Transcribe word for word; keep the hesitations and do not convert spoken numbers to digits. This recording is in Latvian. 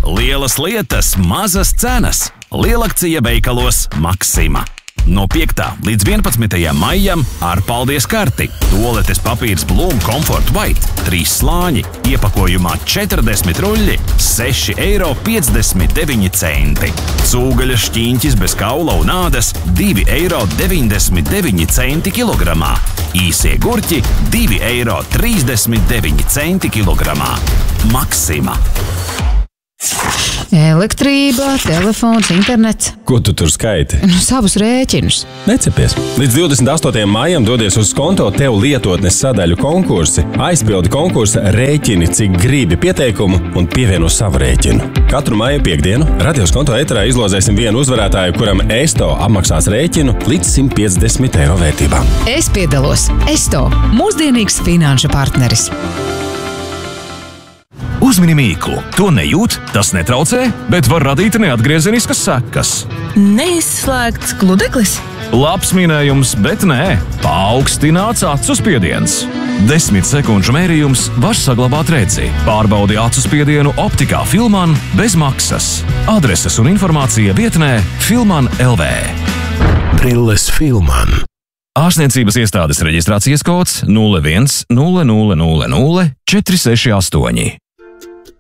Lielas lietas, mazas cenas. Lielakcija veikalos Maxima. No piektā līdz vienpadsmitajam maijam ar paldies karti. Tualetes papīrs Bloom Comfort White, trīs slāņi, iepakojumā četrdesmit ruļļi, seši eiro piecdesmit deviņi centi. Cūgaļa šķīņķis bez kaula un ādas, divi eiro deviņdesmit deviņi centi kilogramā. Īsie gurķi, divi eiro trīsdesmit deviņi centi kilogramā. Maxima. Elektrība, telefons, internets. Ko tu tur skaiti? Nu, savus rēķinus. Necepies. Līdz divdesmit astotajam maijam dodies uz Skonto tev lietotnes sadaļu konkursi. Aizpildi konkursa rēķini, cik gribi pieteikumu un pievieno savu rēķinu. Katru maija piekdienu Radio Skonto eterā izlozēsim vienu uzvarētāju, kuram Esto apmaksās rēķinu līdz simt piecdesmit eiro vērtībā. Es piedalos. Esto – mūsdienīgs finanšu partneris. Uzmini mīklu. To nejūt, tas netraucē, bet var radīt neatgriezeniskas sekas. Neizslēgts gludeklis? Labs minējums, bet nē. Paaugstināts acu spiediens. Desmit sekundžu mērījums var saglabāt redzi. Pārbaudi acu spiedienu optikā Filman bez maksas. Adreses un informācija vietnē Filman L V. Brilles Filman. Ārstniecības iestādes reģistrācijas kods nulle viens nulle nulle nulle nulle četri seši astoņi.